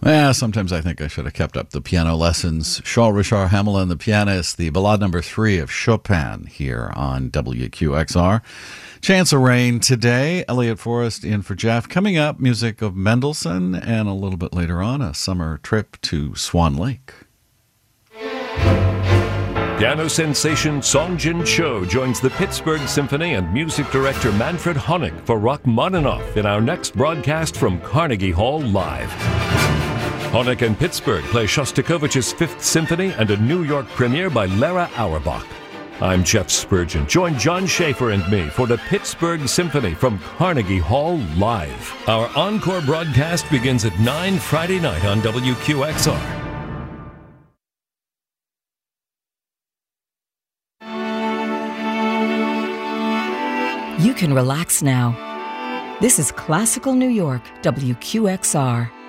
Yeah, sometimes I think I should have kept up the piano lessons. Charles Richard Hamelin, the pianist, the Ballade number 3 of Chopin here on WQXR. Chance of rain today. Elliot Forrest in for Jeff. Coming up, music of Mendelssohn, and a little bit later on, a summer trip to Swan Lake. Piano sensation Song Jin Cho joins the Pittsburgh Symphony and music director Manfred Honeck for Rachmaninoff in our next broadcast from Carnegie Hall Live. Honeck and Pittsburgh play Shostakovich's Fifth Symphony and a New York premiere by Lara Auerbach. I'm Jeff Spurgeon. Join John Schaefer and me for the Pittsburgh Symphony from Carnegie Hall Live. Our encore broadcast begins at 9 Friday night on WQXR. You can relax now. This is Classical New York, WQXR.